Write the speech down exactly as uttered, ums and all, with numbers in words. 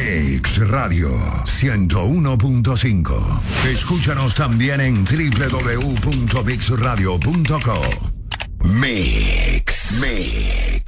Mix Radio ciento uno punto cinco. Escúchanos también en doble u doble u doble u punto mix radio punto com. Mix, Mix.